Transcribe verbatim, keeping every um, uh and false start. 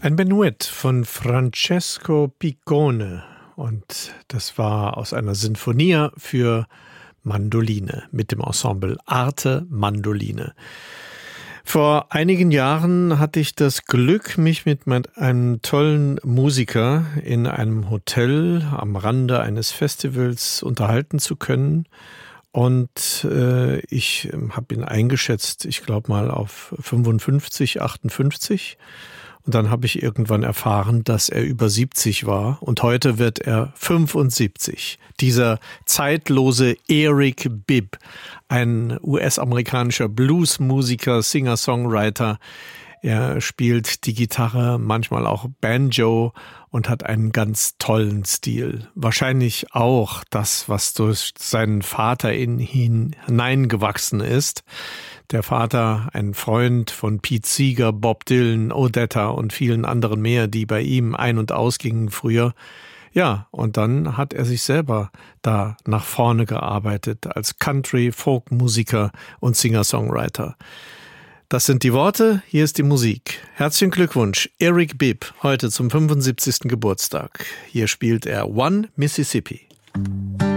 Ein Menuett von Francesco Piccone, und das war aus einer Sinfonia für Mandoline mit dem Ensemble Arte Mandoline. Vor einigen Jahren hatte ich das Glück, mich mit einem tollen Musiker in einem Hotel am Rande eines Festivals unterhalten zu können. Und äh, ich habe ihn eingeschätzt, ich glaube mal auf fünfundfünfzig, achtundfünfzig. Und dann habe ich irgendwann erfahren, dass er über siebzig war. Und heute wird er fünfundsiebzig. Dieser zeitlose Eric Bibb, ein U S-amerikanischer Bluesmusiker, Singer-Songwriter. Er spielt die Gitarre, manchmal auch Banjo und hat einen ganz tollen Stil. Wahrscheinlich auch das, was durch seinen Vater in ihn hineingewachsen ist. Der Vater, ein Freund von Pete Seeger, Bob Dylan, Odetta und vielen anderen mehr, die bei ihm ein- und ausgingen früher. Ja, und dann hat er sich selber da nach vorne gearbeitet als Country-Folk-Musiker und Singer-Songwriter. Das sind die Worte, hier ist die Musik. Herzlichen Glückwunsch, Eric Bibb, heute zum fünfundsiebzigsten Geburtstag. Hier spielt er One Mississippi.